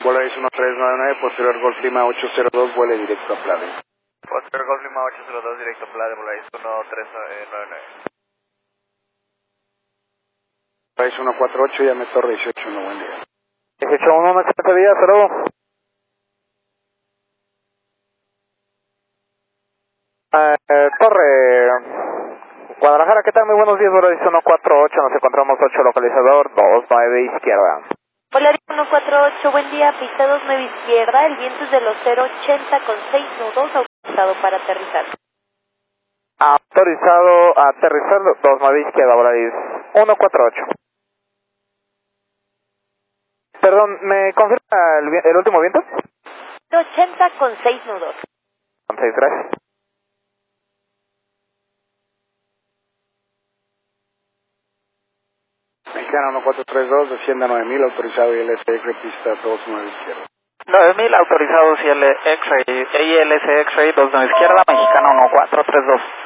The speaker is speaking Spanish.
Volaris 1399, posterior Golf Lima 802, vuele directo a Plade. Posterior Golf Lima 802, directo a Plade, Volaris 1399. Volaris 148, llame Torre 181, buen día. 181, excelente día, hasta luego. Torre Guadalajara, ¿qué tal? Muy buenos días, Volaris 148, nos encontramos 8 localizador, 29 izquierda. Volaris 148, buen día, pista 29 izquierda, el viento es de los 080 con 6 nudos, autorizado para aterrizar. Autorizado a aterrizar, 29 izquierda, Volaris 148. Perdón, ¿me confirma el último viento? 080 con 6 nudos. Con 6, gracias. Mexicana 1432, descienda 9000, autorizado ILS-X-ray, pista 29 izquierda. 9000 autorizados ILS X-ray 29 izquierda, Mexicana 1432.